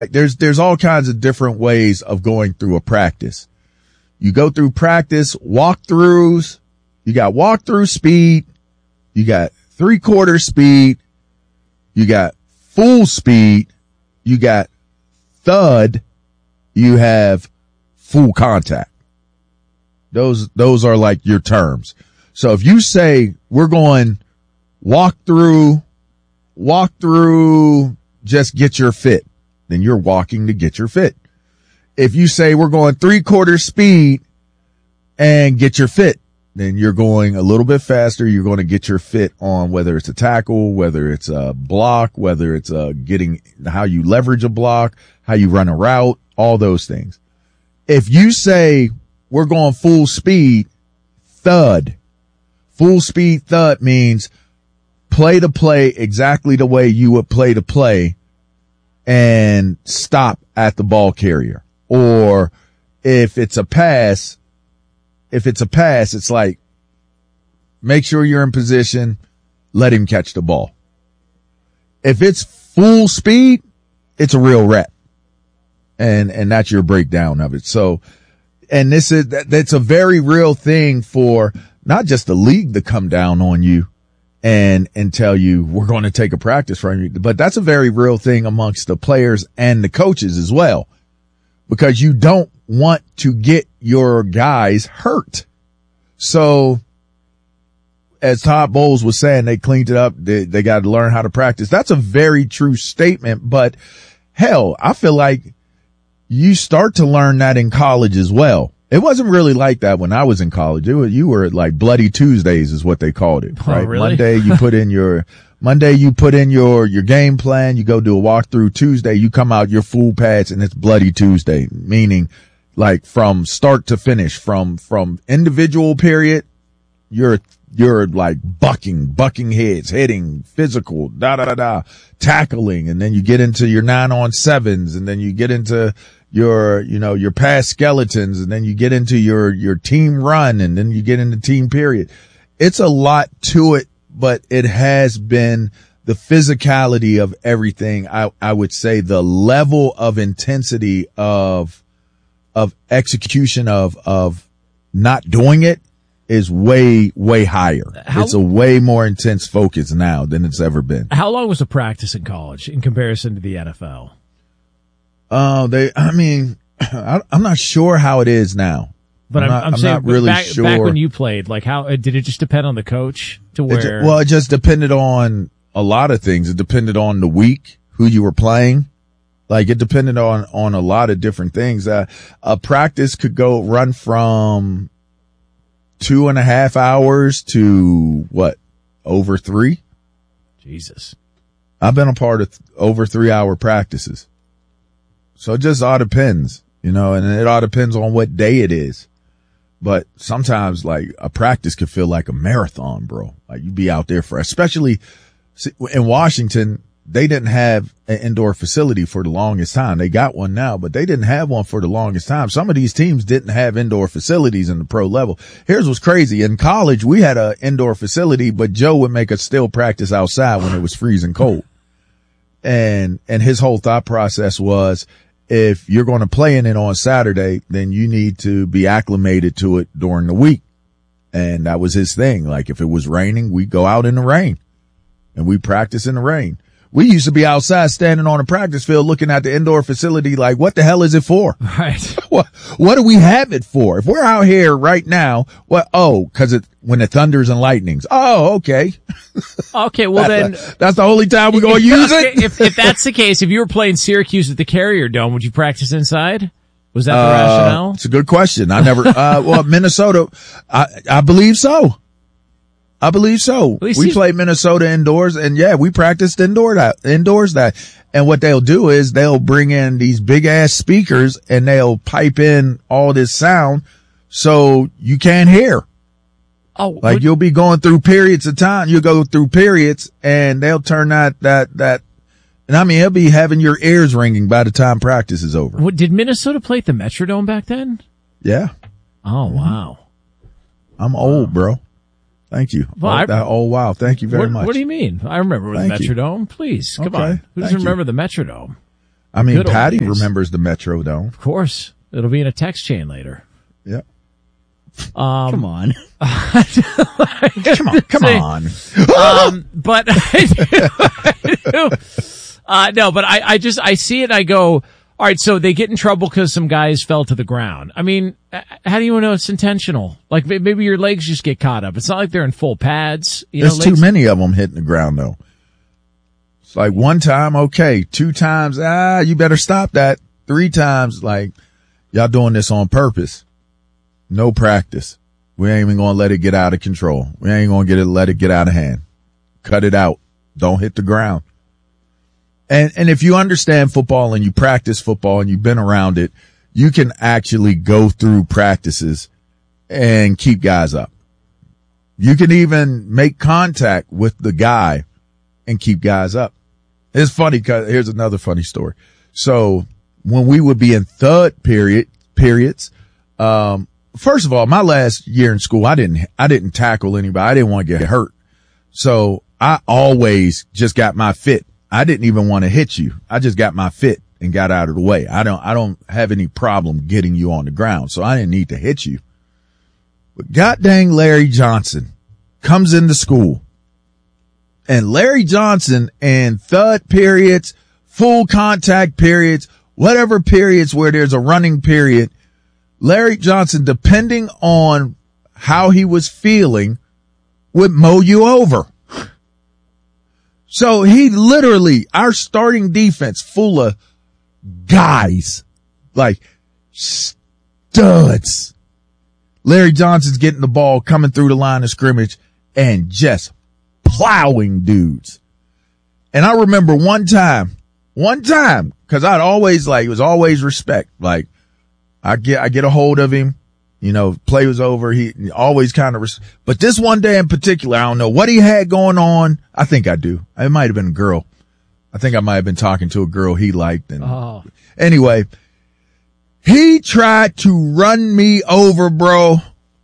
there's all kinds of different ways of going through a practice. You go through practice walkthroughs. You got walkthrough speed. You got 3/4 speed. You got full speed. You got thud. You have full contact. Those are like your terms. So if you say we're going walkthrough, just get your fit, then you're walking to get your fit. If you say we're going 3/4 speed and get your fit, then you're going a little bit faster. You're going to get your fit on whether it's a tackle, whether it's a block, whether it's getting how you leverage a block, how you run a route, all those things. If you say we're going full speed, thud. Full speed thud means play to play exactly the way you would play to play and stop at the ball carrier. Or if it's a pass, it's like make sure you're in position, let him catch the ball. If it's full speed, it's a real rep. And that's your breakdown of it. So, and that's a very real thing for not just the league to come down on you and tell you we're going to take a practice from you, but that's a very real thing amongst the players and the coaches as well, because you don't want to get your guys hurt. So as Todd Bowles was saying, they cleaned it up. They got to learn how to practice. That's a very true statement, but hell, I feel like you start to learn that in college as well. It wasn't really like that when I was in college. You were like Bloody Tuesdays is what they called it, right? Oh, really? Monday you put in your game plan. You go do a walkthrough. Tuesday you come out your full pads and it's Bloody Tuesday, meaning like from start to finish, from individual period, you're like bucking heads, hitting, physical, tackling, and then you get into your 9-on-7s, and then you get into your pass skeletons, and then you get into your team run, and then you get into team period. It's a lot to it, but it has been the physicality of everything. I would say the level of intensity of execution of not doing it is way, way higher. It's a way more intense focus now than it's ever been. How long was a practice in college in comparison to the NFL? I'm not sure how it is now. But I'm saying not really sure. Back when you played, like how did it just depend on the coach to where? It just depended on a lot of things. It depended on the week, who you were playing. Like it depended on a lot of different things. A practice could run from 2.5 hours to over 3? Jesus. I've been a part of over 3-hour practices. So it just all depends, and it all depends on what day it is. But sometimes like a practice could feel like a marathon, bro. Like you be out there especially in Washington, they didn't have an indoor facility for the longest time. They got one now, but they didn't have one for the longest time. Some of these teams didn't have indoor facilities in the pro level. Here's what's crazy. In college, we had an indoor facility, but Joe would make us still practice outside when it was freezing cold. And his whole thought process was, if you're going to play in it on Saturday, then you need to be acclimated to it during the week. And that was his thing. Like if it was raining, we go out in the rain and we practice in the rain. We used to be outside standing on a practice field looking at the indoor facility like, what the hell is it for? Right. What do we have it for? If we're out here right now, because when it thunders and lightnings. Oh, okay. Okay, well that's the only time we're going to use it? If that's the case, if you were playing Syracuse at the Carrier Dome, would you practice inside? Was that the rationale? It's a good question. I never, Minnesota, I believe so. We played Minnesota indoors, and we practiced indoors that. And what they'll do is they'll bring in these big ass speakers and they'll pipe in all this sound so you can't hear. Oh, you'll be going through periods of time. You'll go through periods and they'll turn that. And he'll be having your ears ringing by the time practice is over. Did Minnesota play at the Metrodome back then? Yeah. Oh, wow. I'm old, bro. Thank you. Wow. Thank you very much. What do you mean? I remember the Metrodome. Please, come on. Who doesn't remember the Metrodome? I mean, Good old Patty days. remembers the Metrodome. Of course. It'll be in a text chain later. Yeah. Come on. Come on. But I do. No, but I see it and I go, all right, so they get in trouble because some guys fell to the ground. I mean, how do you know it's intentional? Like maybe your legs just get caught up. It's not like they're in full pads. There's too many of them hitting the ground though. It's like one time, okay. 2 times, you better stop that. 3 times, like, y'all doing this on purpose. No practice. We ain't even gonna let it get out of control. We ain't gonna let it get out of hand. Cut it out. Don't hit the ground. And if you understand football and you practice football and you've been around it, you can actually go through practices and keep guys up. You can even make contact with the guy and keep guys up. It's funny because here's another funny story. So when we would be in third periods, first of all, my last year in school, I didn't tackle anybody. I didn't want to get hurt. So I always just got my fit. I didn't even want to hit you. I just got my fit and got out of the way. I don't have any problem getting you on the ground. So I didn't need to hit you. But god dang Larry Johnson comes into school, and Larry Johnson in third periods, full contact periods, whatever periods where there's a running period, Larry Johnson, depending on how he was feeling, would mow you over. So he literally, our starting defense full of guys, like studs. Larry Johnson's getting the ball coming through the line of scrimmage and just plowing dudes. And I remember one time, cause I'd always it was always respect. Like I get a hold of him, play was over. He always kind of, but this one day in particular, I don't know what he had going on. I think I do. It might have been a girl. I think I might have been talking to a girl he liked. And anyway, he tried to run me over, bro.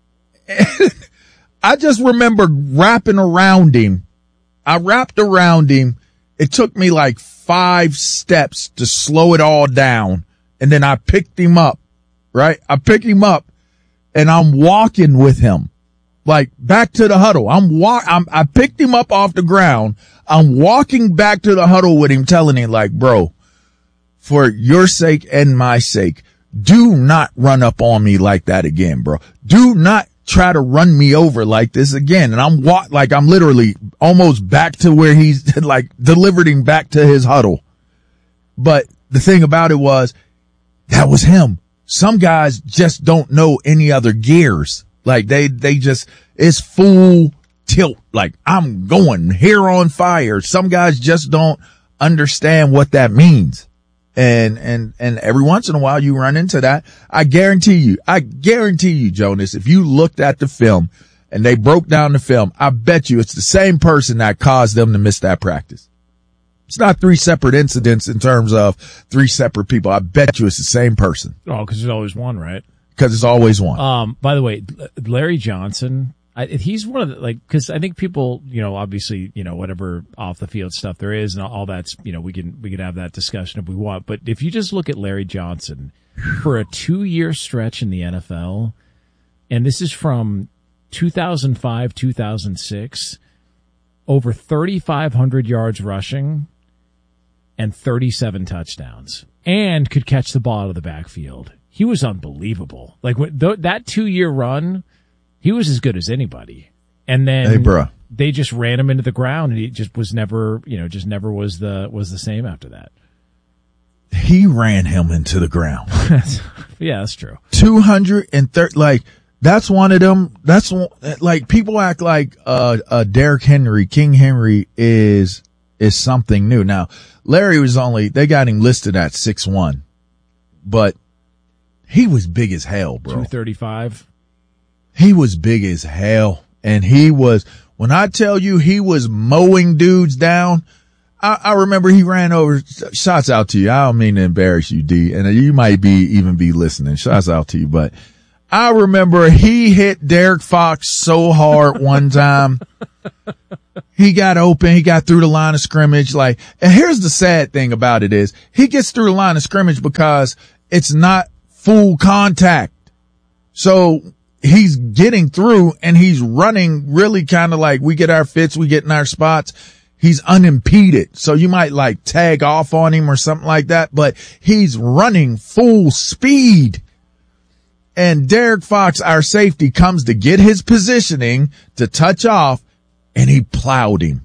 I just remember wrapping around him. I wrapped around him. It took me like 5 steps to slow it all down. And then I picked him up, right? I picked him up and I'm walking with him, like back to the huddle. I picked him up off the ground. I'm walking back to the huddle with him, telling him like, bro, for your sake and my sake, do not run up on me like that again, bro. Do not try to run me over like this again. And I'm literally almost back to where he's like delivered him back to his huddle. But the thing about it was that was him. Some guys just don't know any other gears. Like they just, it's full tilt. Like I'm going hair on fire. Some guys just don't understand what that means. And every once in a while you run into that. I guarantee you, Jonas, if you looked at the film and they broke down the film, I bet you it's the same person that caused them to miss that practice. It's not 3 separate incidents in terms of 3 separate people. I bet you it's the same person. Oh, because there's always one, right? Because it's always one. By the way, Larry Johnson, he's one of the, because I think people, obviously, whatever off the field stuff there is and all that's, we can have that discussion if we want. But if you just look at Larry Johnson for a 2-year stretch in the NFL, and this is from 2005, 2006, over 3,500 yards rushing and 37 touchdowns, and could catch the ball out of the backfield. He was unbelievable. Like that 2-year run, he was as good as anybody. And then they just ran him into the ground, and he just was never, never was the same after that. He ran him into the ground. Yeah, that's true. 230, like that's one of them. That's like people act like Derrick Henry, King Henry is something new. Now, Larry they got him listed at 6'1", but he was big as hell, bro. 235. He was big as hell. And when I tell you he was mowing dudes down, I remember he ran over. Shouts out to you. I don't mean to embarrass you, D, and you might even be listening. Shouts out to you, but I remember he hit Derek Fox so hard one time. He got open. He got through the line of scrimmage. And here's the sad thing about it is he gets through the line of scrimmage because it's not full contact. So he's getting through and he's running really kind of like we get our fits, we get in our spots. He's unimpeded. So you might tag off on him or something like that, but he's running full speed. And Derek Fox, our safety, comes to get his positioning to touch off, and he plowed him.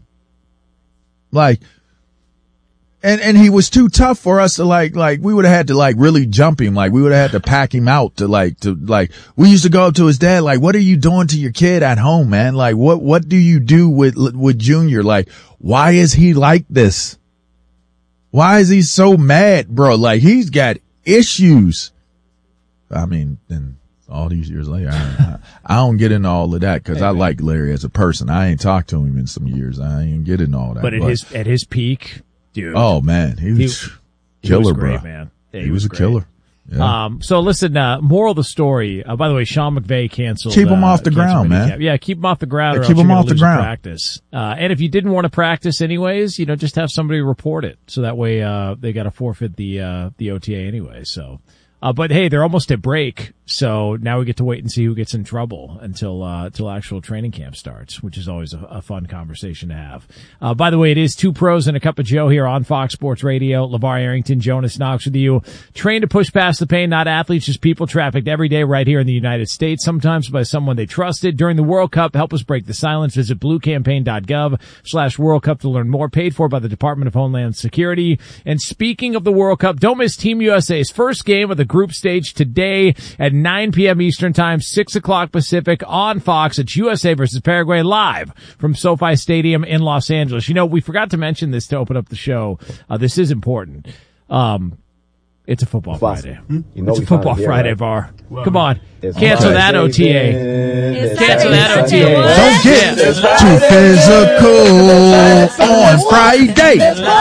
And he was too tough for us to we would have had to really jump him. We would have had to pack him out we used to go up to his dad, what are you doing to your kid at home, man? What do you do with Junior? Why is he like this? Why is he so mad, bro? He's got issues. I mean, and all these years later, I don't get into all of that because I like Larry as a person. I ain't talked to him in some years. I ain't get into all that. But at his peak, dude. Oh man, he was killer, great, bro. Man. Yeah, he was a killer. Yeah. So listen, moral of the story. By the way, Sean McVay canceled. Keep him off the ground, man. Yeah, keep him off the ground. Or keep him off the ground. Practice. And if you didn't want to practice anyways, just have somebody report it. So that way, they got to forfeit the OTA anyway. So. But hey, they're almost at break, so now we get to wait and see who gets in trouble until actual training camp starts, which is always a fun conversation to have. By the way, it is Two Pros and a Cup of Joe here on Fox Sports Radio. LeVar Arrington, Jonas Knox with you. Trained to push past the pain, not athletes, just people trafficked every day right here in the United States, sometimes by someone they trusted. During the World Cup, help us break the silence. Visit bluecampaign.gov/World Cup to learn more. Paid for by the Department of Homeland Security. And speaking of the World Cup, don't miss Team USA's first game of the group stage today at 9 p.m. Eastern Time, 6 o'clock Pacific on Fox. It's USA versus Paraguay live from SoFi Stadium in Los Angeles. We forgot to mention this to open up the show. This is important. It's a football Friday. It's a football Friday, right? Bar. Well, come on. Cancel that OTA. Cancel that OTA. Don't get too physical on Friday.